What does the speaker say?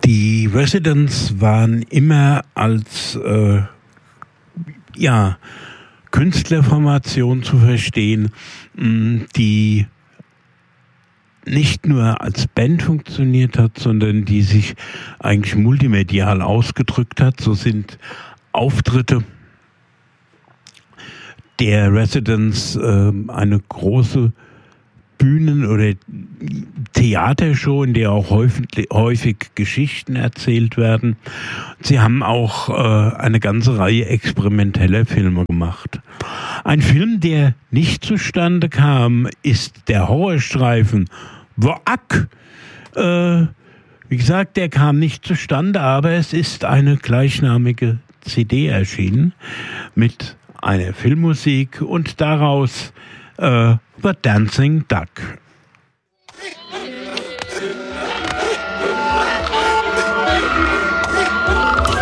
Die Residents waren immer als Künstlerformation zu verstehen, die nicht nur als Band funktioniert hat, sondern die sich eigentlich multimedial ausgedrückt hat. So sind Auftritte der Residents eine große Bühnen- oder Theatershow, in der auch häufig Geschichten erzählt werden. Sie haben auch eine ganze Reihe experimenteller Filme gemacht. Ein Film, der nicht zustande kam, ist der Horrorstreifen The Ack. Wie gesagt, der kam nicht zustande, aber es ist eine gleichnamige CD erschienen mit einer Filmmusik und daraus The Dancing Duck.